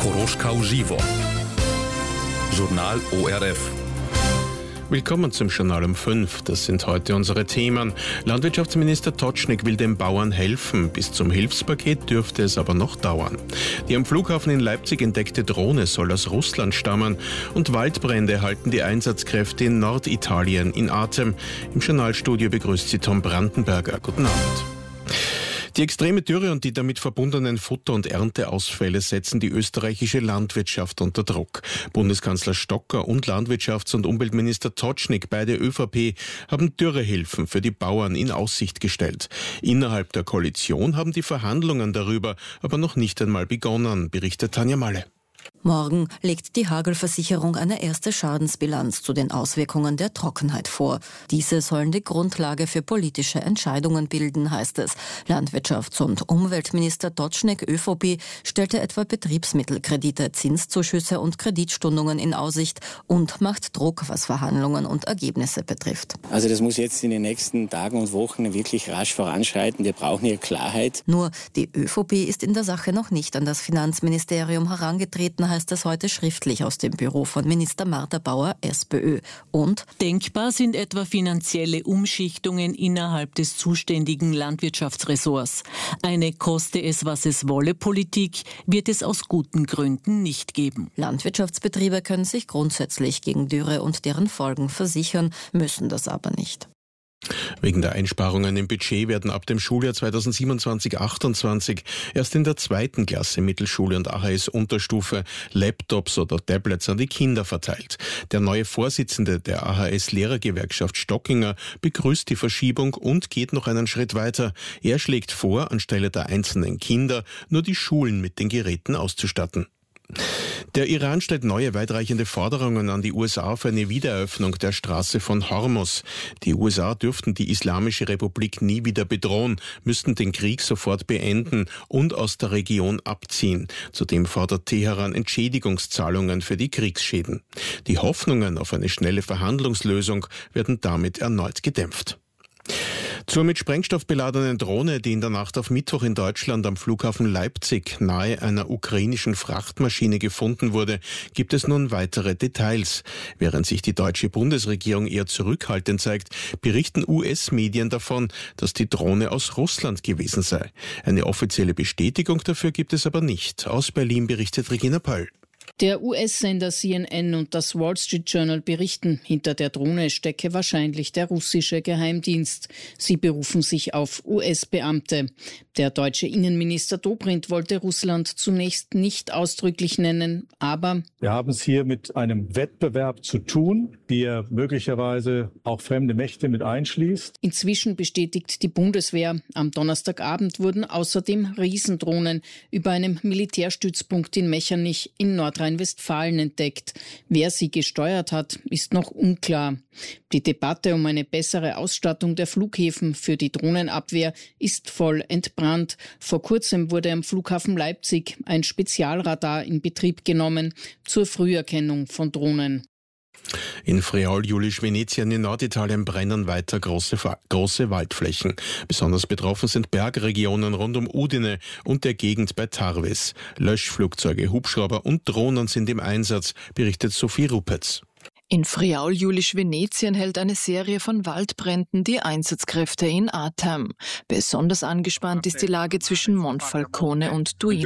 Koroschkau Živo. Journal ORF. Willkommen zum Journal um 5. Das sind heute unsere Themen. Landwirtschaftsminister Tocznik will den Bauern helfen. Bis zum Hilfspaket dürfte es aber noch dauern. Die am Flughafen in Leipzig entdeckte Drohne soll aus Russland stammen. Und Waldbrände halten die Einsatzkräfte in Norditalien in Atem. Im Journalstudio begrüßt sie Tom Brandenberger. Guten Abend. Die extreme Dürre und die damit verbundenen Futter- und Ernteausfälle setzen die österreichische Landwirtschaft unter Druck. Bundeskanzler Stocker und Landwirtschafts- und Umweltminister Tocznik, beide ÖVP, haben Dürrehilfen für die Bauern in Aussicht gestellt. Innerhalb der Koalition haben die Verhandlungen darüber aber noch nicht einmal begonnen, berichtet Tanja Malle. Morgen legt die Hagelversicherung eine erste Schadensbilanz zu den Auswirkungen der Trockenheit vor. Diese sollen die Grundlage für politische Entscheidungen bilden, heißt es. Landwirtschafts- und Umweltminister Tocznik, ÖVP, stellte etwa Betriebsmittelkredite, Zinszuschüsse und Kreditstundungen in Aussicht und macht Druck, was Verhandlungen und Ergebnisse betrifft. Also das muss jetzt in den nächsten Tagen und Wochen wirklich rasch voranschreiten. Wir brauchen hier Klarheit. Nur die ÖVP ist in der Sache noch nicht an das Finanzministerium herangetreten, heißt es heute schriftlich aus dem Büro von Minister Martha Bauer, SPÖ. Und denkbar sind etwa finanzielle Umschichtungen innerhalb des zuständigen Landwirtschaftsressorts. Eine koste es, was es wolle Politik wird es aus guten Gründen nicht geben. Landwirtschaftsbetriebe können sich grundsätzlich gegen Dürre und deren Folgen versichern, müssen das aber nicht. Wegen der Einsparungen im Budget werden ab dem Schuljahr 2027/28 erst in der 2. Klasse Mittelschule und AHS-Unterstufe Laptops oder Tablets an die Kinder verteilt. Der neue Vorsitzende der AHS-Lehrergewerkschaft Stockinger begrüßt die Verschiebung und geht noch einen Schritt weiter. Er schlägt vor, anstelle der einzelnen Kinder nur die Schulen mit den Geräten auszustatten. Der Iran stellt neue weitreichende Forderungen an die USA für eine Wiedereröffnung der Straße von Hormuz. Die USA dürften die Islamische Republik nie wieder bedrohen, müssten den Krieg sofort beenden und aus der Region abziehen. Zudem fordert Teheran Entschädigungszahlungen für die Kriegsschäden. Die Hoffnungen auf eine schnelle Verhandlungslösung werden damit erneut gedämpft. Zur mit Sprengstoff beladenen Drohne, die in der Nacht auf Mittwoch in Deutschland am Flughafen Leipzig nahe einer ukrainischen Frachtmaschine gefunden wurde, gibt es nun weitere Details. Während sich die deutsche Bundesregierung eher zurückhaltend zeigt, berichten US-Medien davon, dass die Drohne aus Russland gewesen sei. Eine offizielle Bestätigung dafür gibt es aber nicht. Aus Berlin berichtet Regina Pöll. Der US-Sender CNN und das Wall Street Journal berichten, hinter der Drohne stecke wahrscheinlich der russische Geheimdienst. Sie berufen sich auf US-Beamte. Der deutsche Innenminister Dobrindt wollte Russland zunächst nicht ausdrücklich nennen, aber wir haben es hier mit einem Wettbewerb zu tun, der möglicherweise auch fremde Mächte mit einschließt. Inzwischen bestätigt die Bundeswehr. Am Donnerstagabend wurden außerdem Riesendrohnen über einem Militärstützpunkt in Mechernich in Nordrhein-Westfalen entdeckt. Wer sie gesteuert hat, ist noch unklar. Die Debatte um eine bessere Ausstattung der Flughäfen für die Drohnenabwehr ist voll entbrannt. Vor kurzem wurde am Flughafen Leipzig ein Spezialradar in Betrieb genommen zur Früherkennung von Drohnen. In Friaul-Julisch-Venetien in Norditalien brennen weiter große Waldflächen. Besonders betroffen sind Bergregionen rund um Udine und der Gegend bei Tarvis. Löschflugzeuge, Hubschrauber und Drohnen sind im Einsatz, berichtet Sophie Rupetz. In Friaul-Julisch-Venetien hält eine Serie von Waldbränden die Einsatzkräfte in Atem. Besonders angespannt ist die Lage zwischen Monfalcone und Duino.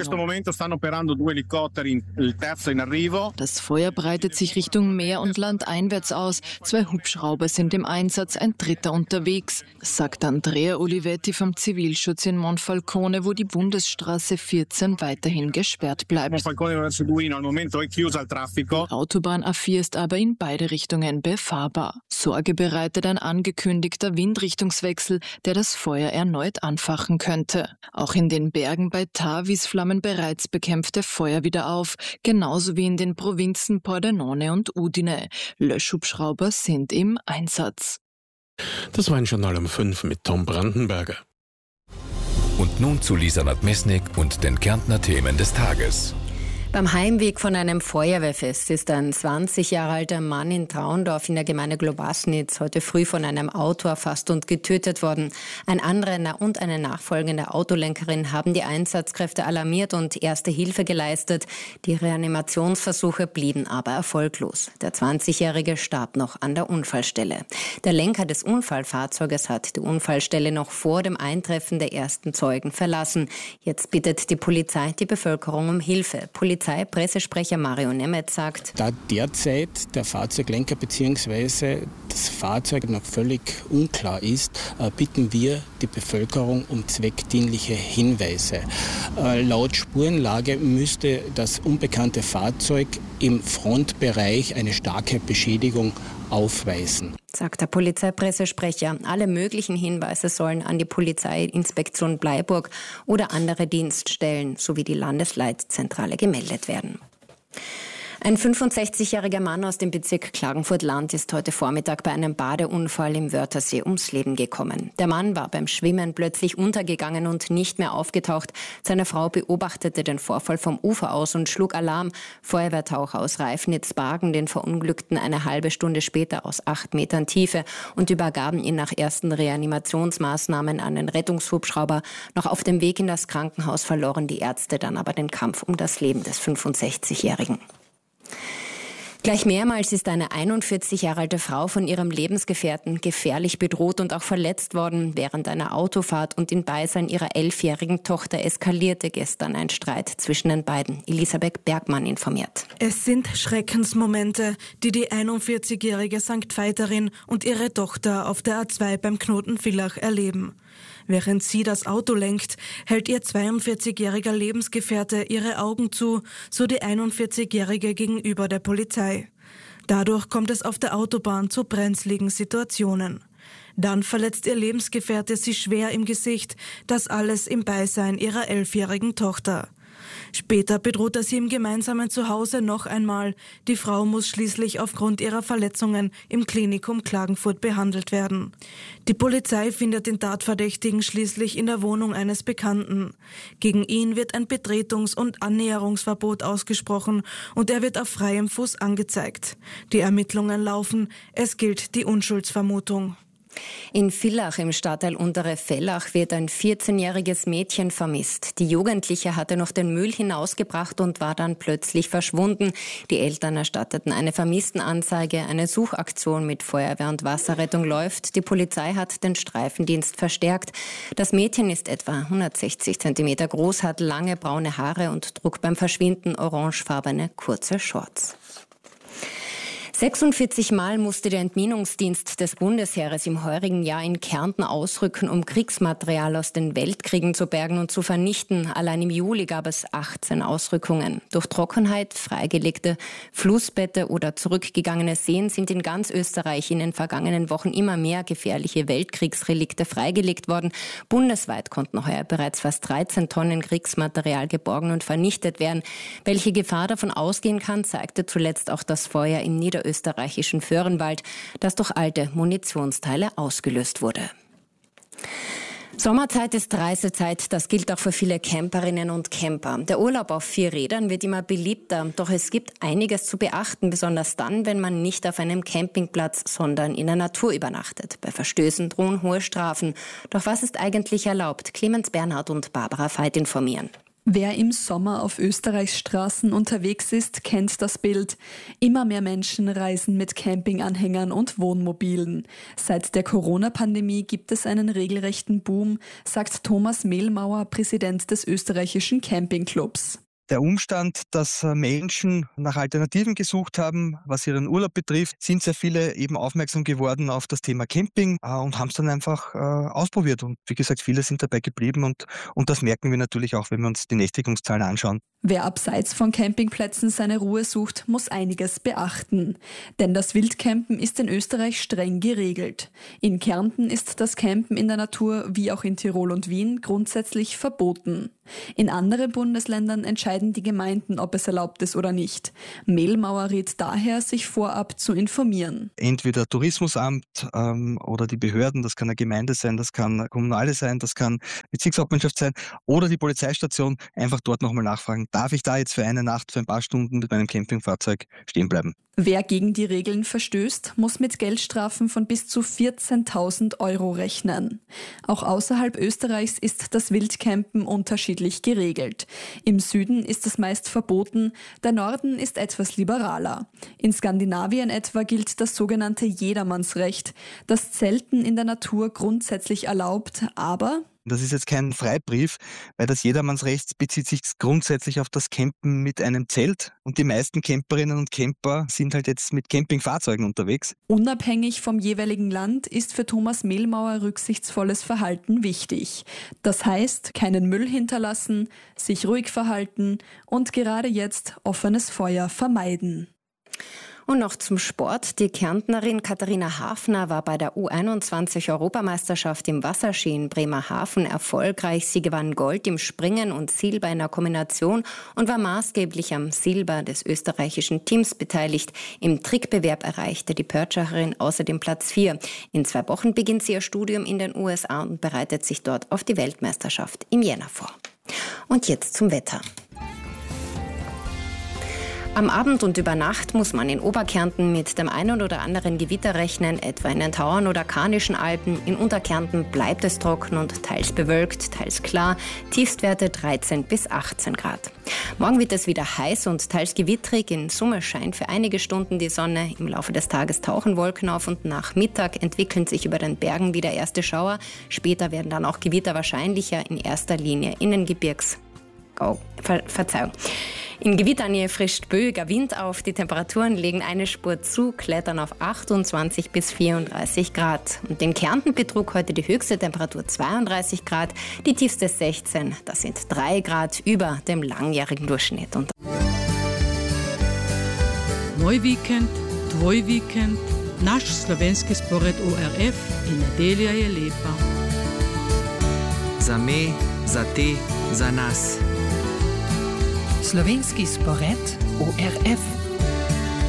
Das Feuer breitet sich Richtung Meer und Land einwärts aus. 2 Hubschrauber sind im Einsatz, ein dritter unterwegs, sagt Andrea Olivetti vom Zivilschutz in Monfalcone, wo die Bundesstraße 14 weiterhin gesperrt bleibt. Autobahn A4 ist aber in beide Richtungen befahrbar. Sorge bereitet ein angekündigter Windrichtungswechsel, der das Feuer erneut anfachen könnte. Auch in den Bergen bei Tarvis flammen bereits bekämpfte Feuer wieder auf, genauso wie in den Provinzen Pordenone und Udine. Löschhubschrauber sind im Einsatz. Das war ein Journal um 5 mit Tom Brandenberger. Und nun zu Lisa Nadmesnik und den Kärntner Themen des Tages. Beim Heimweg von einem Feuerwehrfest ist ein 20 Jahre alter Mann in Traundorf in der Gemeinde Globasnitz heute früh von einem Auto erfasst und getötet worden. Ein Anrenner und eine nachfolgende Autolenkerin haben die Einsatzkräfte alarmiert und erste Hilfe geleistet. Die Reanimationsversuche blieben aber erfolglos. Der 20-Jährige starb noch an der Unfallstelle. Der Lenker des Unfallfahrzeuges hat die Unfallstelle noch vor dem Eintreffen der ersten Zeugen verlassen. Jetzt bittet die Polizei die Bevölkerung um Hilfe. Polizeipressesprecher Mario Nemeth sagt: Da derzeit der Fahrzeuglenker bzw. das Fahrzeug noch völlig unklar ist, bitten wir die Bevölkerung um zweckdienliche Hinweise. Laut Spurenlage müsste das unbekannte Fahrzeug im Frontbereich eine starke Beschädigung aufweisen, sagt der Polizeipressesprecher. Alle möglichen Hinweise sollen an die Polizeiinspektion Bleiburg oder andere Dienststellen sowie die Landesleitzentrale gemeldet werden. Ein 65-jähriger Mann aus dem Bezirk Klagenfurt-Land ist heute Vormittag bei einem Badeunfall im Wörthersee ums Leben gekommen. Der Mann war beim Schwimmen plötzlich untergegangen und nicht mehr aufgetaucht. Seine Frau beobachtete den Vorfall vom Ufer aus und schlug Alarm. Feuerwehrtaucher aus Reifnitz bargen den Verunglückten eine halbe Stunde später aus 8 Metern Tiefe und übergaben ihn nach ersten Reanimationsmaßnahmen an den Rettungshubschrauber. Noch auf dem Weg in das Krankenhaus verloren die Ärzte dann aber den Kampf um das Leben des 65-Jährigen. Gleich mehrmals ist eine 41 Jahre alte Frau von ihrem Lebensgefährten gefährlich bedroht und auch verletzt worden. Während einer Autofahrt und in Beisein ihrer 11-jährigen Tochter eskalierte gestern ein Streit zwischen den beiden. Elisabeth Bergmann informiert. Es sind Schreckensmomente, die die 41-jährige St. Veiterin und ihre Tochter auf der A2 beim Knoten Villach erleben. Während sie das Auto lenkt, hält ihr 42-jähriger Lebensgefährte ihre Augen zu, so die 41-jährige gegenüber der Polizei. Dadurch kommt es auf der Autobahn zu brenzligen Situationen. Dann verletzt ihr Lebensgefährte sie schwer im Gesicht, das alles im Beisein ihrer 11-jährigen Tochter. Später bedroht er sie im gemeinsamen Zuhause noch einmal. Die Frau muss schließlich aufgrund ihrer Verletzungen im Klinikum Klagenfurt behandelt werden. Die Polizei findet den Tatverdächtigen schließlich in der Wohnung eines Bekannten. Gegen ihn wird ein Betretungs- und Annäherungsverbot ausgesprochen und er wird auf freiem Fuß angezeigt. Die Ermittlungen laufen, es gilt die Unschuldsvermutung. In Villach im Stadtteil Untere Vellach wird ein 14-jähriges Mädchen vermisst. Die Jugendliche hatte noch den Müll hinausgebracht und war dann plötzlich verschwunden. Die Eltern erstatteten eine Vermisstenanzeige. Eine Suchaktion mit Feuerwehr und Wasserrettung läuft. Die Polizei hat den Streifendienst verstärkt. Das Mädchen ist etwa 160 Zentimeter groß, hat lange braune Haare und trug beim Verschwinden orangefarbene kurze Shorts. 46 Mal musste der Entminungsdienst des Bundesheeres im heurigen Jahr in Kärnten ausrücken, um Kriegsmaterial aus den Weltkriegen zu bergen und zu vernichten. Allein im Juli gab es 18 Ausrückungen. Durch Trockenheit, freigelegte Flussbette oder zurückgegangene Seen sind in ganz Österreich in den vergangenen Wochen immer mehr gefährliche Weltkriegsrelikte freigelegt worden. Bundesweit konnten heuer bereits fast 13 Tonnen Kriegsmaterial geborgen und vernichtet werden. Welche Gefahr davon ausgehen kann, zeigte zuletzt auch das Feuer im niederösterreichischen Föhrenwald, das durch alte Munitionsteile ausgelöst wurde. Sommerzeit ist Reisezeit, das gilt auch für viele Camperinnen und Camper. Der Urlaub auf 4 Rädern wird immer beliebter, doch es gibt einiges zu beachten, besonders dann, wenn man nicht auf einem Campingplatz, sondern in der Natur übernachtet. Bei Verstößen drohen hohe Strafen. Doch was ist eigentlich erlaubt? Clemens Bernhard und Barbara Veit informieren. Wer im Sommer auf Österreichs Straßen unterwegs ist, kennt das Bild. Immer mehr Menschen reisen mit Campinganhängern und Wohnmobilen. Seit der Corona-Pandemie gibt es einen regelrechten Boom, sagt Thomas Mehlmauer, Präsident des österreichischen Campingclubs. Der Umstand, dass Menschen nach Alternativen gesucht haben, was ihren Urlaub betrifft, sind sehr viele eben aufmerksam geworden auf das Thema Camping und haben es dann einfach ausprobiert. Und wie gesagt, viele sind dabei geblieben und das merken wir natürlich auch, wenn wir uns die Nächtigungszahlen anschauen. Wer abseits von Campingplätzen seine Ruhe sucht, muss einiges beachten. Denn das Wildcampen ist in Österreich streng geregelt. In Kärnten ist das Campen in der Natur, wie auch in Tirol und Wien, grundsätzlich verboten. In anderen Bundesländern entscheiden die Gemeinden, ob es erlaubt ist oder nicht. Mehlmauer rät daher, sich vorab zu informieren. Entweder Tourismusamt oder die Behörden, das kann eine Gemeinde sein, das kann eine Kommunale sein, das kann Bezirkshauptmannschaft sein oder die Polizeistation, einfach dort nochmal nachfragen. darf ich da jetzt für eine Nacht, für ein paar Stunden mit meinem Campingfahrzeug stehen bleiben. Wer gegen die Regeln verstößt, muss mit Geldstrafen von bis zu 14.000 € rechnen. Auch außerhalb Österreichs ist das Wildcampen unterschiedlich geregelt. Im Süden ist es meist verboten, der Norden ist etwas liberaler. In Skandinavien etwa gilt das sogenannte Jedermannsrecht, das Zelten in der Natur grundsätzlich erlaubt, aber Das ist jetzt kein Freibrief, weil das Jedermannsrecht bezieht sich grundsätzlich auf das Campen mit einem Zelt. Und die meisten Camperinnen und Camper sind halt jetzt mit Campingfahrzeugen unterwegs. unabhängig vom jeweiligen Land ist für Thomas Mehlmauer rücksichtsvolles Verhalten wichtig. Das heißt, keinen Müll hinterlassen, sich ruhig verhalten und gerade jetzt offenes Feuer vermeiden. Und noch zum Sport. Die Kärntnerin Katharina Hafner war bei der U21-Europameisterschaft im Wasserski in Bremerhaven erfolgreich. Sie gewann Gold im Springen und Silber in der Kombination und war maßgeblich am Silber des österreichischen Teams beteiligt. Im Trickbewerb erreichte die Pörtschacherin außerdem Platz 4. In 2 Wochen beginnt sie ihr Studium in den USA und bereitet sich dort auf die Weltmeisterschaft im Jänner vor. Und jetzt zum Wetter. Am Abend und über Nacht muss man in Oberkärnten mit dem einen oder anderen Gewitter rechnen, etwa in den Tauern oder Karnischen Alpen. In Unterkärnten bleibt es trocken und teils bewölkt, teils klar. Tiefstwerte 13 bis 18 Grad. Morgen wird es wieder heiß und teils gewittrig. In Summe scheint für einige Stunden die Sonne. Im Laufe des Tages tauchen Wolken auf und nach Mittag entwickeln sich über den Bergen wieder erste Schauer. Später werden dann auch Gewitter wahrscheinlicher, in erster Linie in den In Gewitternähe frischt böiger Wind auf. Die Temperaturen legen eine Spur zu, klettern auf 28 bis 34 Grad. Und in Kärnten betrug heute die höchste Temperatur 32 Grad, die tiefste 16. Das sind 3 Grad über dem langjährigen Durchschnitt. Und Moj vikend, tvoj vikend, naš slovenski spored ORF in nedelja je lepa. Za me, za te, za nas. Slovenski spored ORF.